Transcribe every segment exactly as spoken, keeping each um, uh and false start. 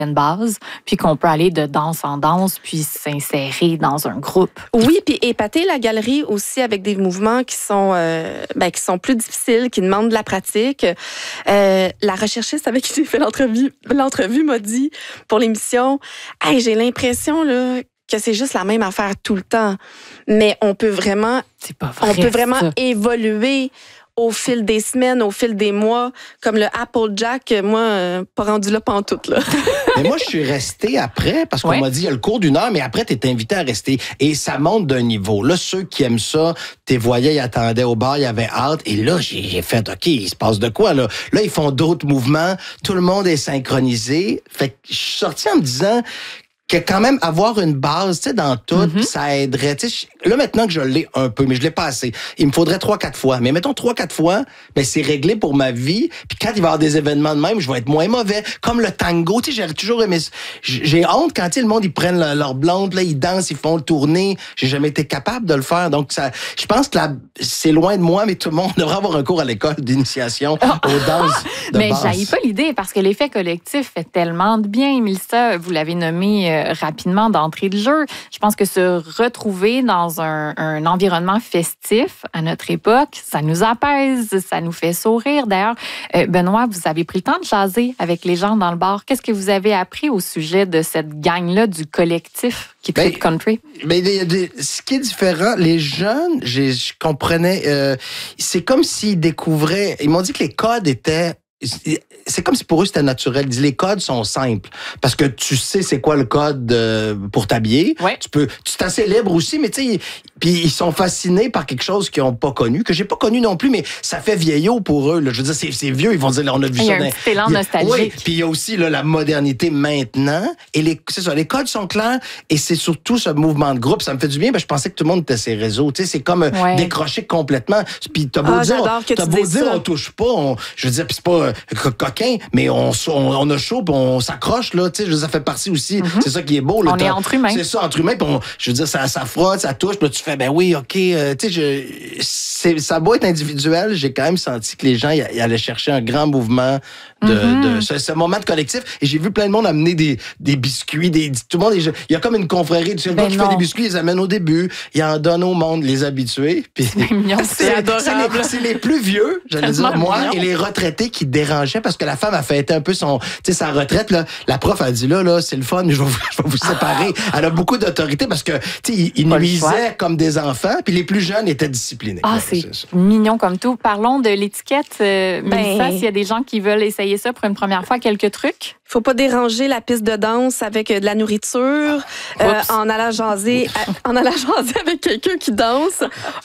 une base, puis qu'on peut aller de danse en danse, puis s'insérer dans un groupe. Oui, puis épater la galerie aussi avec des mouvements qui sont, euh, ben, qui sont plus difficiles, qui demandent de la pratique. Euh, la recherchiste avec qui j'ai fait l'entrevue, l'entrevue m'a dit pour l'émission, hey, j'ai l'impression là, que c'est juste la même affaire tout le temps, mais on peut vraiment, c'est pas vrai, on peut vraiment ça. évoluer au fil des semaines, au fil des mois, comme le Applejack, moi, euh, pas rendu là pantoute, là. Mais moi, je suis resté après, parce qu'on ouais. m'a dit, il y a le cours d'une heure, mais après, tu es invité à rester. Et ça monte d'un niveau. Là, ceux qui aiment ça, t'es voyais, ils attendaient au bar, ils avaient hâte. Et là, j'ai, j'ai fait, OK, il se passe de quoi, là? Là, ils font d'autres mouvements. Tout le monde est synchronisé. Fait que je suis sorti en me disant que quand même avoir une base, tu sais, dans tout, mm-hmm. ça aiderait. Tu sais, là, maintenant que je l'ai un peu, mais je l'ai pas assez, il me faudrait trois, quatre fois. Mais mettons trois, quatre fois, ben c'est réglé pour ma vie. Puis quand il va y avoir des événements de même, je vais être moins mauvais. Comme le tango, tu sais, j'ai toujours aimé. J'ai honte quand, tu sais, le monde, ils prennent leur, leur blonde, là, ils dansent, ils font le tourner. J'ai jamais été capable de le faire. Donc, ça, je pense que là, c'est loin de moi, mais tout le monde devrait avoir un cours à l'école d'initiation aux danses de mais base. Mais j'haïs pas l'idée, parce que l'effet collectif fait tellement de bien. Mélissa, vous l'avez nommé euh, rapidement d'entrée de jeu. Je pense que se retrouver dans un, un environnement festif à notre époque, ça nous apaise, ça nous fait sourire. D'ailleurs, euh, Benoît, vous avez pris le temps de jaser avec les gens dans le bar. Qu'est-ce que vous avez appris au sujet de cette gang-là, du collectif qui tripe ben, country? Ben, des, des, ce qui est différent, les jeunes, j'ai, je comprenais, euh, c'est comme s'ils découvraient, ils m'ont dit que les codes étaient, c'est comme si pour eux c'était naturel. Ils disent les codes sont simples parce que tu sais c'est quoi le code euh, pour t'habiller. Ouais. Tu peux, tu es assez libre aussi, mais tu sais, puis ils sont fascinés par quelque chose qu'ils n'ont pas connu, que j'ai pas connu non plus, mais ça fait vieillot pour eux. Là. Je veux dire, c'est, c'est vieux, ils vont dire là, on a vu il ça. Il y a un petit élan nostalgique. Oui, puis il y a aussi là, la modernité maintenant. Et les, c'est ça, les codes sont clairs et c'est surtout ce mouvement de groupe. Ça me fait du bien. Ben, je pensais que tout le monde était ces réseaux. Tu sais, c'est comme ouais. décrocher complètement. Puis t'as beau ah, dire, t'as beau dire, on touche pas. On, je veux dire, puis c'est pas euh, coquin, mais on, on, on a chaud, puis on s'accroche là. Tu sais, ça fait partie aussi. Mm-hmm. C'est ça qui est beau. Là, on est entre humains. C'est ça, entre humains. Puis on, je veux dire, ça, ça frotte, ça touche. Puis tu fais, ben oui, ok. Euh, tu sais, je, c'est, ça doit être individuel. J'ai quand même senti que les gens y, y allaient chercher un grand mouvement de, mm-hmm. de ce, ce moment de collectif. Et j'ai vu plein de monde amener des, des biscuits, des, tout le monde. Il y a comme une confrérie. Tu sais, le gars qui fait des biscuits, ils les amènent au début. Ils en donnent au monde, les habitués. Puis c'est mignon, c'est, c'est adorable. C'est les, c'est les plus vieux, j'allais dire moi, mignon. Et les retraités qui dérangeaient parce que la femme a fait un peu son, tu sais, sa retraite là. La prof a dit là, là, c'est le fun, je vais vous, je vais vous séparer. Elle a beaucoup d'autorité parce que, tu sais, ils nuisaient comme des enfants, puis les plus jeunes étaient disciplinés. Ah, c'est, c'est mignon comme tout. Parlons de l'étiquette, euh, ben, Mélissa, s'il y a des gens qui veulent essayer ça pour une première fois, quelques trucs. Il faut pas déranger la piste de danse avec de la nourriture. Euh, en allant jaser, à, en allant jaser avec quelqu'un qui danse,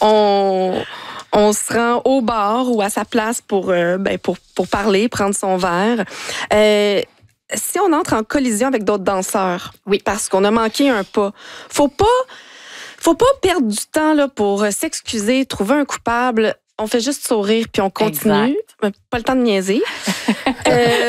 on on se rend au bar ou à sa place pour euh, ben, pour pour parler, prendre son verre. Euh, si on entre en collision avec d'autres danseurs, oui, parce qu'on a manqué un pas, faut pas faut pas perdre du temps là pour s'excuser, trouver un coupable. On fait juste sourire puis on continue. Exact. Pas le temps de niaiser. euh,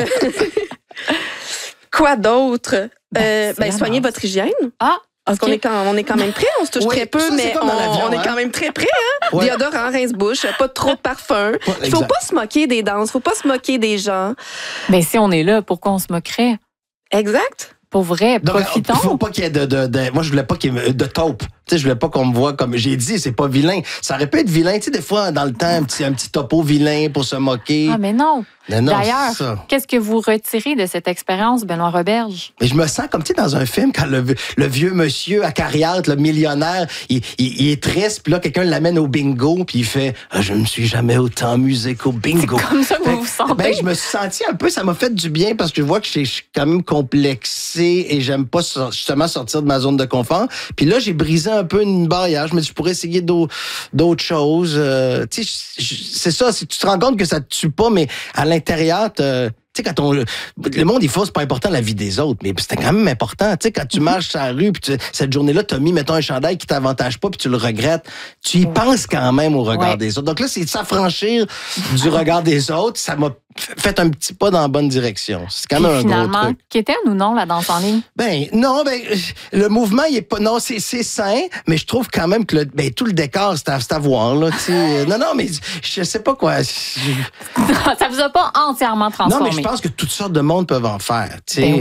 Quoi d'autre? Ben, euh, ben soignez votre hygiène. Ah! Parce okay. qu'on est quand, on est quand même prêt, on se touche oui, très peu, ça, mais on, on est quand même très prêt. Hein? Ouais. Déodorant, rince-bouche, pas trop de parfum. Il ouais, faut pas se moquer des danses, faut pas se moquer des gens. Mais si on est là, pourquoi on se moquerait? Exact. Pour vrai, donc, profitons. Il faut pas qu'il y ait de, de, de... Moi, je voulais pas qu'il y ait de taupe. Tu sais, je voulais pas qu'on me voit comme... J'ai dit, c'est pas vilain. Ça aurait pu être vilain. Tu sais, des fois, dans le temps, un petit, un petit topo vilain pour se moquer. Ah, mais non. Mais non, d'ailleurs, qu'est-ce que vous retirez de cette expérience, Benoît Roberge? Mais je me sens comme, tu sais, dans un film, quand le, le vieux monsieur acariâtre, le millionnaire, il, il, il est triste, puis là, quelqu'un l'amène au bingo, puis il fait ah, « Je me suis jamais autant amusé qu'au bingo. » C'est comme ça que fait, vous vous sentez? Ben, je me suis senti un peu, ça m'a fait du bien, parce que je vois que je suis quand même complexé et j'aime pas justement sortir de ma zone de confort. Puis là, j'ai brisé un peu une barrière. Je me dis, je pourrais essayer d'autres, d'autres choses. Euh, tu sais, c'est ça, c'est, tu te rends compte que ça te tue pas, mais à l'intérieur, tu sais, quand on, le monde, il faut, c'est pas important la vie des autres, mais c'était quand même important. Tu sais, quand tu marches sur la rue, puis tu, cette journée-là, t'as mis, mettons, un chandail qui t'avantage pas, puis tu le regrettes, tu y penses quand même au regard ouais. des autres. Donc là, c'est de s'affranchir du regard des autres. Ça m'a fait un petit pas dans la bonne direction. C'est quand même un finalement, gros truc. Qu'était ou non la danse en ligne? Ben, non, ben, le mouvement, il est pas, non, c'est, c'est sain, mais je trouve quand même que le, ben, tout le décor, c'est à, c'est à voir, là, tu sais. Non, non, mais je sais pas quoi. Ça vous a pas entièrement transformé. Non, mais je pense que toutes sortes de monde peuvent en faire, tu sais. Ben oui.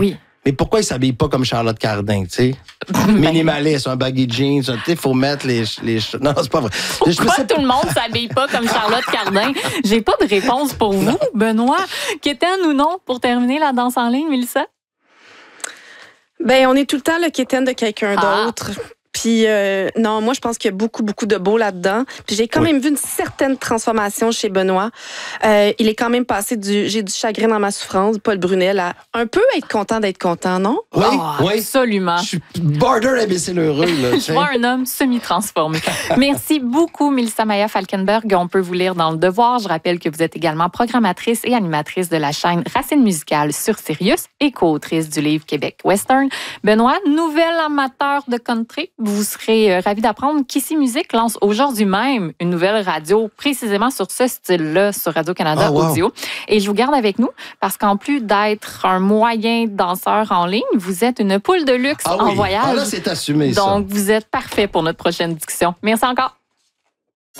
mais pourquoi il s'habille pas comme Charlotte Cardin, tu sais? Minimaliste, un baggy jeans, tu sais, faut mettre les... les... Non, c'est pas vrai. Pourquoi je me sais... tout le monde s'habille pas comme Charlotte Cardin? J'ai pas de réponse pour vous, non. Benoît. Quétaine ou non, pour terminer la danse en ligne, Mélissa? Ben, on est tout le temps le quétaine de quelqu'un ah. d'autre. Puis, euh, non, moi, je pense qu'il y a beaucoup, beaucoup de beau là-dedans. Puis, j'ai quand oui. même vu une certaine transformation chez Benoît. Euh, il est quand même passé du « j'ai du chagrin dans ma souffrance », Paul Brunel, à un peu être content d'être content, non? Oui, oh, oui. Absolument. Je suis border imbécile heureux, là. Je vois un homme semi-transformé. Merci beaucoup, Mélissa Maillat-Falkenberg. On peut vous lire dans Le Devoir. Je rappelle que vous êtes également programmatrice et animatrice de la chaîne Racine musicale sur Sirius et co-autrice du livre Québec Western. Benoît, nouvel amateur de country. Vous serez ravis d'apprendre qu'Ici Musique lance aujourd'hui même une nouvelle radio précisément sur ce style-là sur Radio-Canada oh, wow. Audio. Et je vous garde avec nous parce qu'en plus d'être un moyen danseur en ligne, vous êtes une poule de luxe ah, en oui. voyage. Ah là, c'est assumé, Donc, ça. vous êtes parfait pour notre prochaine discussion. Merci encore.